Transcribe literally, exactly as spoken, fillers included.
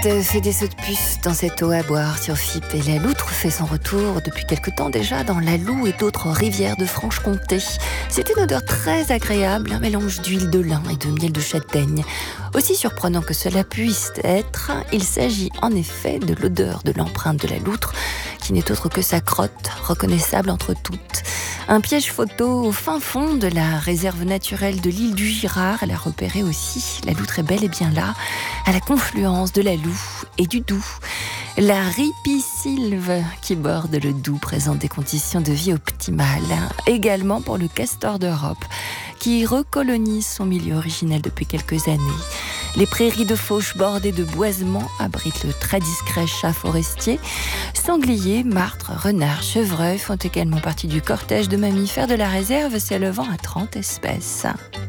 touristes fait des sauts de puce dans cette eau à boire sur Fippe et la loutre fait son retour depuis quelque temps déjà dans la Loue et d'autres rivières de Franche-Comté. C'est une odeur très agréable, un mélange d'huile de lin et de miel de châtaigne. Aussi surprenant que cela puisse être, il s'agit en effet de l'odeur de l'empreinte de la loutre qui n'est autre que sa crotte, reconnaissable entre toutes. Un piège photo au fin fond de la réserve naturelle de l'île du Girard. Elle a repéré aussi, la loutre est bel et bien là, à la confluence de la Loue et du Doubs. La ripisylve qui borde le Doubs présente des conditions de vie optimales. Également pour le castor d'Europe, qui recolonise son milieu originel depuis quelques années. Les prairies de fauche bordées de boisements abritent le très discret chat forestier. Sangliers, martres, renards, chevreuils font également partie du cortège de mammifères de la réserve s'élevant à trente espèces.